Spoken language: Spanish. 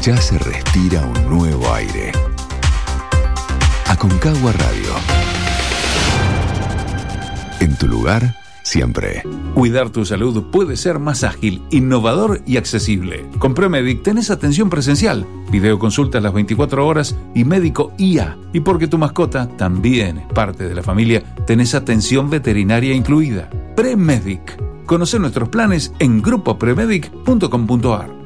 Ya se respira un nuevo aire. Aconcagua Radio. En tu lugar, siempre. Cuidar tu salud puede ser más ágil, innovador y accesible. Con Premedic tenés atención presencial, videoconsultas las 24 horas y médico IA. Y porque tu mascota también es parte de la familia, tenés atención veterinaria incluida. Premedic. Conoce nuestros planes en grupopremedic.com.ar.